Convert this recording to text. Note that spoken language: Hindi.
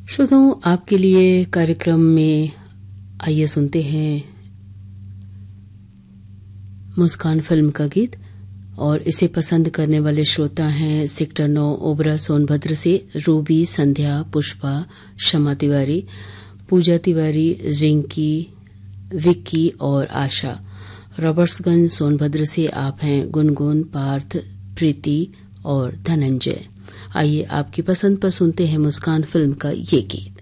श्रोताओं, आपके लिए कार्यक्रम में आइए सुनते हैं मुस्कान फिल्म का गीत। और इसे पसंद करने वाले श्रोता हैं सेक्टर 9 ओबरा सोनभद्र से रूबी, संध्या, पुष्पा, शमा तिवारी, पूजा तिवारी, रिंकी, विक्की और आशा। रॉबर्ट्सगंज सोनभद्र से आप हैं गुनगुन, पार्थ, प्रीति और धनंजय। आइए आपकी पसंद पर सुनते हैं मुस्कान फिल्म का ये गीत।